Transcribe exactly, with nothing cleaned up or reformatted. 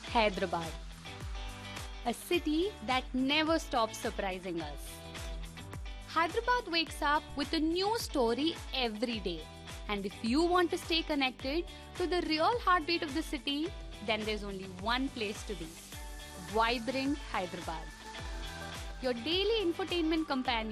Hyderabad, a city that never stops surprising us. Hyderabad wakes up with a new story every day. And if you want to stay connected to the real heartbeat of the city, then there's only one place to be. Vibrant Hyderabad. Your daily infotainment companion.